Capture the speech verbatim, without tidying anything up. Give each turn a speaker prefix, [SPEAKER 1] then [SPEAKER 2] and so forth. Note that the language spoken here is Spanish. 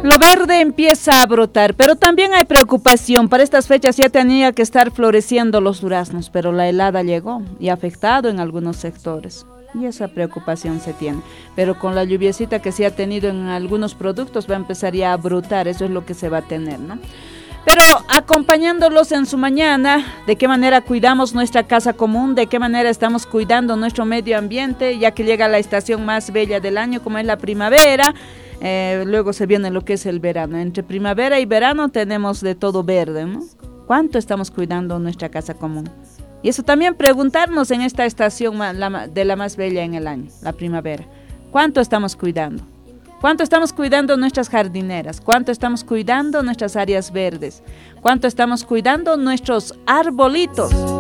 [SPEAKER 1] Lo verde empieza a brotar, pero también hay preocupación. Para estas fechas ya tenía que estar floreciendo los duraznos, pero la helada llegó y ha afectado en algunos sectores. Y esa preocupación se tiene. Pero con la lluviecita que se ha tenido en algunos productos va a empezar ya a brotar, eso es lo que se va a tener, ¿no? Pero acompañándolos en su mañana, de qué manera cuidamos nuestra casa común, de qué manera estamos cuidando nuestro medio ambiente, ya que llega la estación más bella del año, como es la primavera. Eh, luego se viene lo que es el verano. Entre primavera y verano tenemos de todo verde, ¿no? ¿Cuánto estamos cuidando nuestra casa común? Y eso también preguntarnos en esta estación de la más bella en el año, la primavera. ¿Cuánto estamos cuidando? ¿Cuánto estamos cuidando nuestras jardineras? ¿Cuánto estamos cuidando nuestras áreas verdes? ¿Cuánto estamos cuidando nuestros arbolitos?